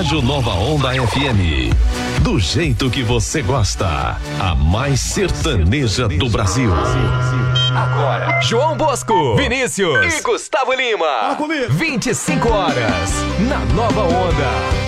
Rádio Nova Onda FM. Do jeito que você gosta. A mais sertaneja do Brasil. Agora, João Bosco, Vinícius e Gustavo Lima. 25 horas na Nova Onda.